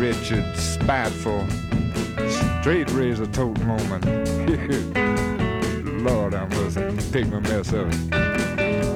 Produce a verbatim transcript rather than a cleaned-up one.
wretched, spiteful, straight razor tote moment. Lord have mercy, take my mess up.